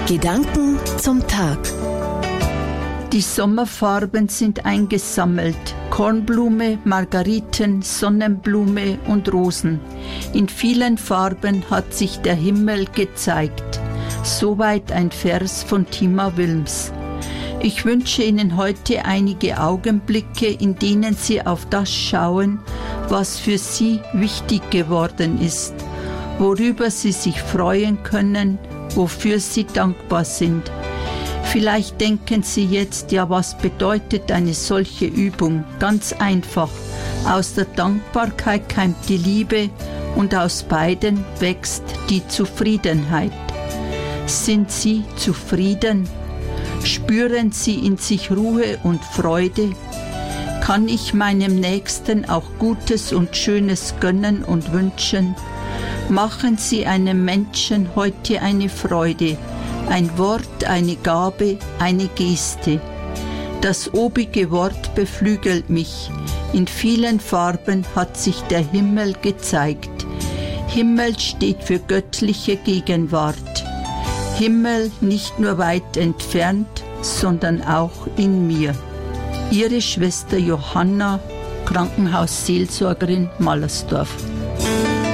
Gedanken zum Tag. Die Sommerfarben sind eingesammelt. Kornblume, Margariten, Sonnenblume und Rosen. In vielen Farben hat sich der Himmel gezeigt. Soweit ein Vers von Tima Wilms. Ich wünsche Ihnen heute einige Augenblicke, in denen Sie auf das schauen, was für Sie wichtig geworden ist, worüber Sie sich freuen können, wofür Sie dankbar sind. Vielleicht denken Sie jetzt, ja, was bedeutet eine solche Übung? Ganz einfach. Aus der Dankbarkeit keimt die Liebe und aus beiden wächst die Zufriedenheit. Sind Sie zufrieden? Spüren Sie in sich Ruhe und Freude? Kann ich meinem Nächsten auch Gutes und Schönes gönnen und wünschen? Machen Sie einem Menschen heute eine Freude, ein Wort, eine Gabe, eine Geste. Das obige Wort beflügelt mich. In vielen Farben hat sich der Himmel gezeigt. Himmel steht für göttliche Gegenwart. Himmel nicht nur weit entfernt, sondern auch in mir. Ihre Schwester Johanna, Krankenhausseelsorgerin Mallersdorf.